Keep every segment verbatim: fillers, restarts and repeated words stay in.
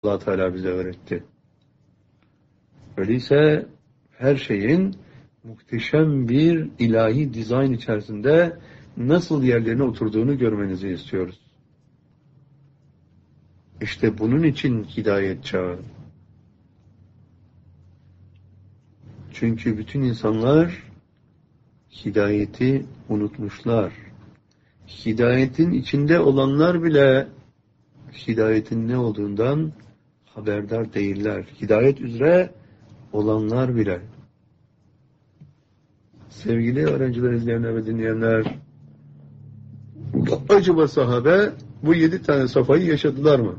Allah Teala bize öğretti. Öyleyse her şeyin muhteşem bir ilahi dizayn içerisinde nasıl yerlerine oturduğunu görmenizi istiyoruz. İşte bunun için hidayet çağı. Çünkü bütün insanlar hidayeti unutmuşlar. Hidayetin içinde olanlar bile hidayetin ne olduğundan haberdar değiller. Hidayet üzere olanlar bile. Sevgili öğrenciler, izleyenler ve dinleyenler, acaba sahabe bu yedi tane safhayı yaşadılar mı?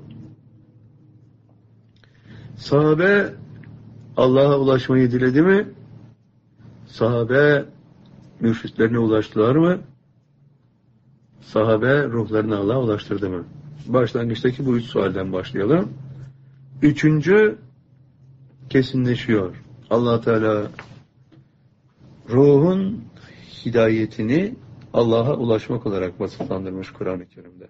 Sahabe Allah'a ulaşmayı diledi mi? Sahabe mürşitlerine ulaştılar mı? Sahabe ruhlarını Allah'a ulaştırdı mı? Başlangıçtaki bu üç sualden başlayalım. Üçüncü kesinleşiyor. Allah Teala ruhun hidayetini Allah'a ulaşmak olarak vasıflandırmış Kur'an-ı Kerim'de.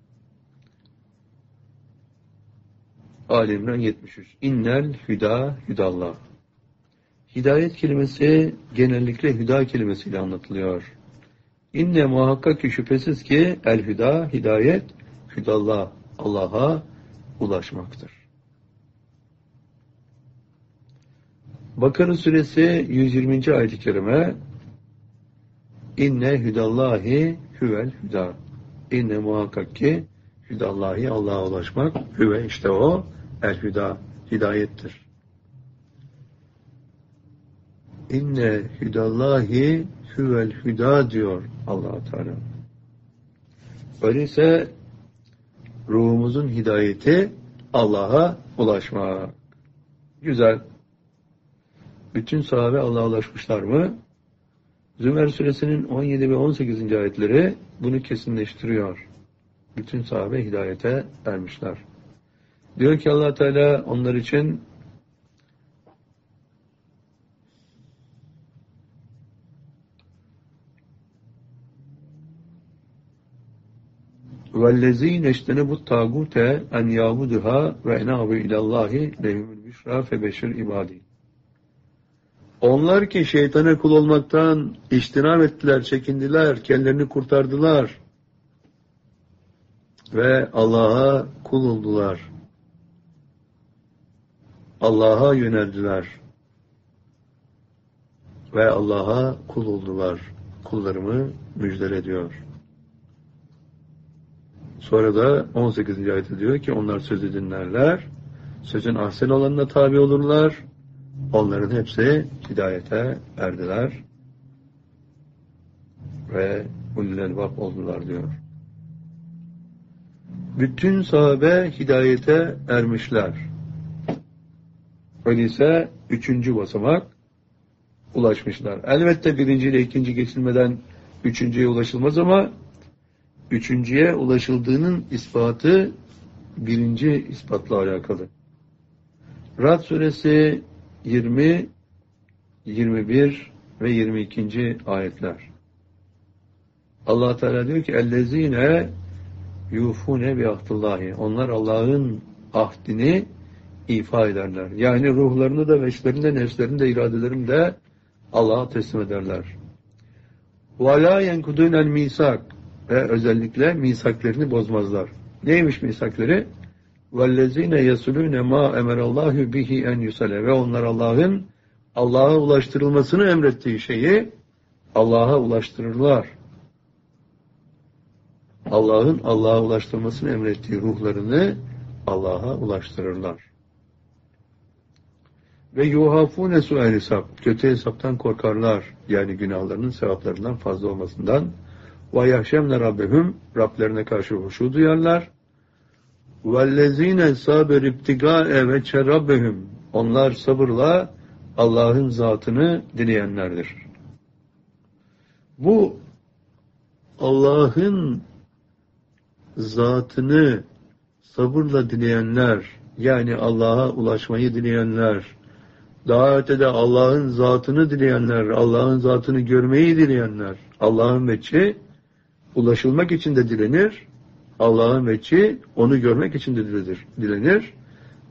Ali İmran yetmiş üç. İnnel hüda hüdallah. Hidayet kelimesi genellikle hüda kelimesiyle anlatılıyor. İnne muhakkak ki şüphesiz ki el hüda, hidayet, hüdallah, Allah'a ulaşmaktır. Bakara suresi yüz yirminci ayet-i kerime İnne hüdallahi hüvel hüda. İnne muhakkak ki hüdallahi, Allah'a ulaşmak, hüve işte o, el hüda, hidayettir. İnne hüdallahi hüvel hüda diyor Allah Teala. Öyleyse ruhumuzun hidayeti Allah'a ulaşmak. Güzel. Bütün sahabe Allah'a ulaşmışlar mı? Zümer suresinin on yedi ve on sekizinci ayetleri bunu kesinleştiriyor. Bütün sahabe hidayete ermişler. Diyor ki Allah Teala onlar için وَالَّذ۪ينَ اجْتَنَبُوا الطَّاغُوتَ اَنْ يَعْبُدُهَا وَاَنَابُوا اِلَى اللّٰهِ لَهُمُ الْبُشْرَى فَبَشِّرْ عِبَادِهِ. Onlar ki şeytana kul olmaktan içtinab ettiler, çekindiler, kendilerini kurtardılar ve Allah'a kul oldular. Allah'a yöneldiler ve Allah'a kul oldular. Kullarımı müjdele diyor. Sonra da on sekizinci ayette diyor ki onlar sözü dinlerler, sözün ahsen olanına tabi olurlar, onların hepsi hidayete erdiler ve ulul elbab oldular diyor. Bütün sahabe hidayete ermişler. Öyleyse üçüncü basamak ulaşmışlar. Elbette birinci ile ikinci geçilmeden üçüncüye ulaşılmaz ama üçüncüye ulaşıldığının ispatı birinci ispatla alakalı. Ra'd suresi yirmi, yirmi bir ve yirmi ikinci ayetler. Allah Teala diyor ki ellezine yufune bi ahdillahi. Onlar Allah'ın ahdini ifa ederler. Yani ruhlarını da, veçlerini de, nefslerini de, iradelerini de Allah'a teslim ederler. Ve la yenkudunel misak. Ve özellikle misaklerini bozmazlar. Neymiş misakleri? وَالَّذ۪ينَ يَسُلُونَ مَا اَمَرَ اللّٰهُ بِهِ اَنْ يُسَلَ. Ve onlar Allah'ın Allah'a ulaştırılmasını emrettiği şeyi Allah'a ulaştırırlar. Allah'ın Allah'a ulaştırmasını emrettiği ruhlarını Allah'a ulaştırırlar. Ve yuhafune su'el hesap. Kötü hesaptan korkarlar. Yani günahlarının sevaplarından fazla olmasından. Ve yahşemle rabbehum. Rablerine karşı huşu duyarlar. Vellezine saber ibtigâe ve çerabbehum. Onlar sabırla Allah'ın zatını dileyenlerdir. Bu Allah'ın zatını sabırla dileyenler, yani Allah'a ulaşmayı dileyenler, daha ötede Allah'ın zatını dileyenler, Allah'ın zatını görmeyi dileyenler, Allah'ın veçi ulaşılmak için de dilenir, Allah'ın veçi onu görmek için de dilenir.